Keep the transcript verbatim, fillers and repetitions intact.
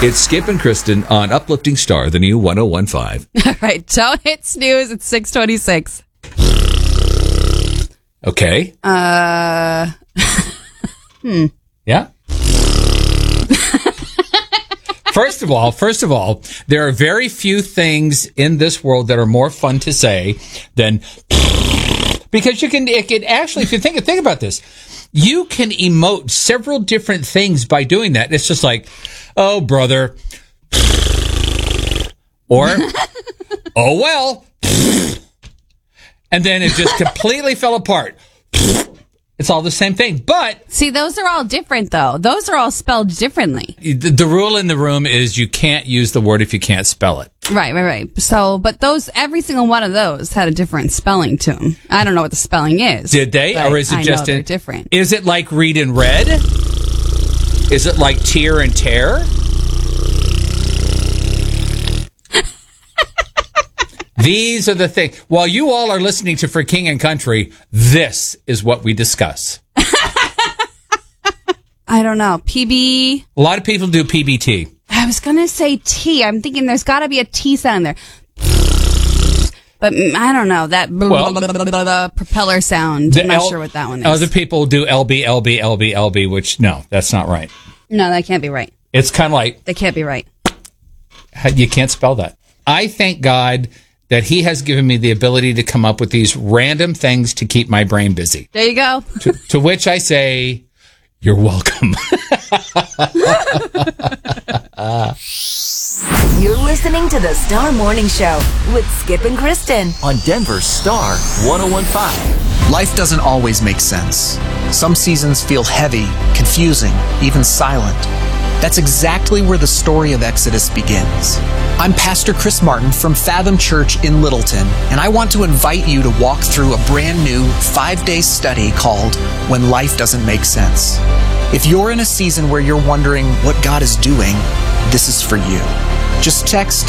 It's Skip and Kristen on Uplifting Star, the new one oh one point five. All right, don't hit snooze. It's six twenty-six. Okay. Uh, hmm. Yeah. First of all, first of all, there are very few things in this world that are more fun to say than because you can. It can actually, if you think think about this, you can emote several different things by doing that. It's just like, oh, brother, or oh well, and then it just completely fell apart. It's all the same thing. But see, those are all different, though. Those are all spelled differently. The, the rule in the room is you can't use the word if you can't spell it. Right, right, right. So, but those, every single one of those had a different spelling to them. I don't know what the spelling is. Did they? Or is it I just know they're in, different? Is it like read and read? Is it like tear and tear? These are the things. While you all are listening to For King and Country, this is what we discuss. I don't know. P B. A lot of people do P B T. I was going to say T. I'm thinking there's got to be a T sound in there. But mm, I don't know. That blah, Well, blah, blah, blah, blah, blah, propeller sound. I'm not L- sure what that one is. Other people do L B, L B, L B, L B, which, no, that's not right. No, that can't be right. It's kind of like... That can't be right. You can't spell that. I thank God that he has given me the ability to come up with these random things to keep my brain busy. There you go. to, to which I say, you're welcome. You're listening to the Star Morning Show with Skip and Kristen on Denver's Star one oh one point five. Life doesn't always make sense. Some seasons feel heavy, confusing, even silent. That's exactly where the story of Exodus begins. I'm Pastor Chris Martin from Fathom Church in Littleton, and I want to invite you to walk through a brand new five-day study called When Life Doesn't Make Sense. If you're in a season where you're wondering what God is doing, this is for you. Just text